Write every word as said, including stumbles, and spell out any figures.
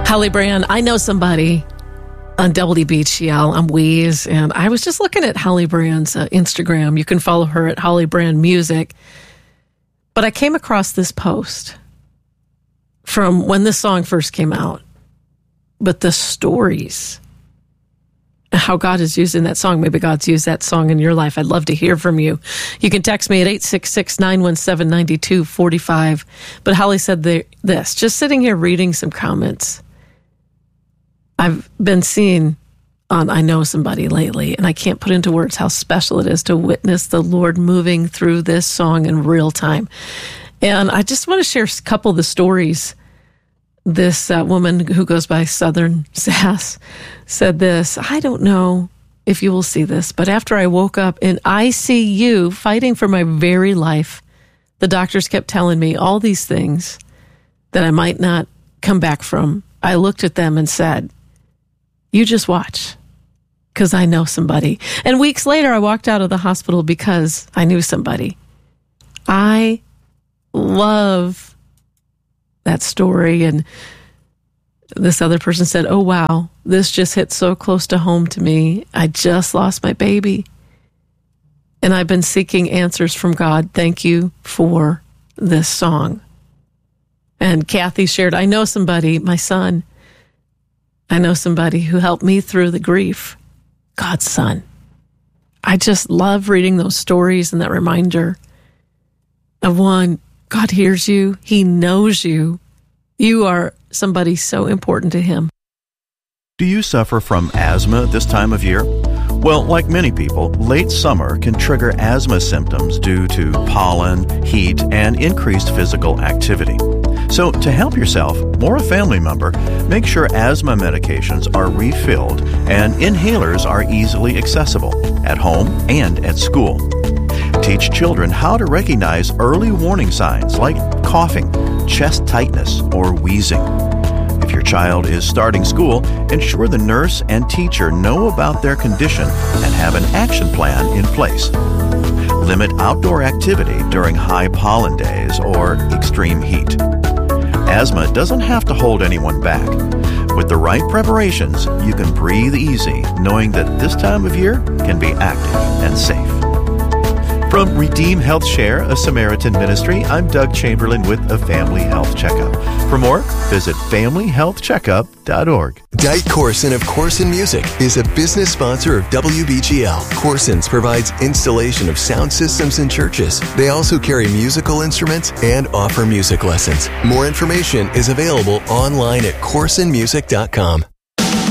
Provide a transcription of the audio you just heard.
Holly Brand, I Know Somebody on W B G L. I'm Weeze, and I was just looking at Holly Brand's uh, Instagram. You can follow her at Holly Brand Music. But I came across this post from when this song first came out. But the stories, how God is using that song. Maybe God's used that song in your life. I'd love to hear from you. You can text me at eight six six, nine one seven, nine two four five. But Holly said the, this, just sitting here reading some comments. I've been seeing on I Know Somebody lately, and I can't put into words how special it is to witness the Lord moving through this song in real time. And I just want to share a couple of the stories. This uh, woman who goes by Southern Sass said this: I don't know if you will see this, but after I woke up in I C U fighting for my very life, the doctors kept telling me all these things that I might not come back from. I looked at them and said, you just watch, because I know somebody. And weeks later, I walked out of the hospital because I knew somebody. I love that story. And this other person said, oh, wow, this just hit so close to home to me. I just lost my baby. And I've been seeking answers from God. Thank you for this song. And Kathy shared, I know somebody, my son. I know somebody who helped me through the grief, God's son. I just love reading those stories and that reminder of one, God hears you. He knows you. You are somebody so important to him. Do you suffer from asthma this time of year? Well, like many people, late summer can trigger asthma symptoms due to pollen, heat, and increased physical activity. So to help yourself or a family member, make sure asthma medications are refilled and inhalers are easily accessible at home and at school. Teach children how to recognize early warning signs like coughing, chest tightness, or wheezing. If your child is starting school, ensure the nurse and teacher know about their condition and have an action plan in place. Limit outdoor activity during high pollen days or extreme heat. Asthma doesn't have to hold anyone back. With the right preparations, you can breathe easy, knowing that this time of year can be active and safe. From Redeem Health Share, a Samaritan ministry, I'm Doug Chamberlain with a Family Health Checkup. For more, visit family health checkup dot org. Dite Corson of Corson Music is a business sponsor of W B G L. Corson's provides installation of sound systems in churches. They also carry musical instruments and offer music lessons. More information is available online at corson music dot com.